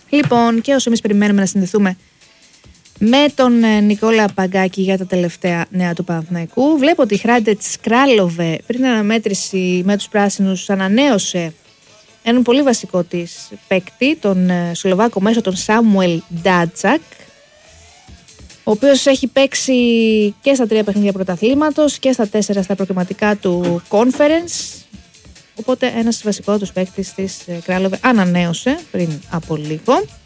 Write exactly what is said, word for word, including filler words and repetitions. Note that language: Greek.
Λοιπόν, και όσο εμείς περιμένουμε να συνδεθούμε με τον Νικόλα Παγκάκη για τα τελευταία νέα του Παναθηναϊκού, βλέπω ότι η Hrádec Králové πριν αναμέτρηση με τους πράσινους ανανέωσε έναν πολύ βασικό της παίκτη, τον Σλοβάκο μέσο, τον Σάμουελ Ντάτσακ, ο οποίος έχει παίξει και στα τρία παιχνίδια πρωταθλήματος και στα τέσσερα στα προκριματικά του Conference. Οπότε ένας βασικός παίκτης της Králové ανανέωσε πριν από λίγο.